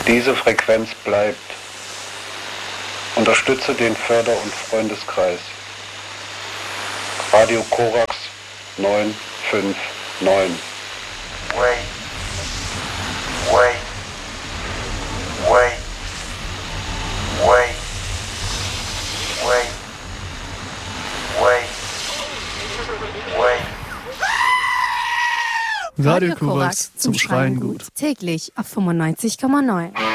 Diese Frequenz bleibt. Unterstütze den Förder- und Freundeskreis. Radio Korax 959. Wait. Wait. Wait. Wait. Wait. Wait. Wait. Radio Korax zum Schreien gut. Täglich auf 95,9.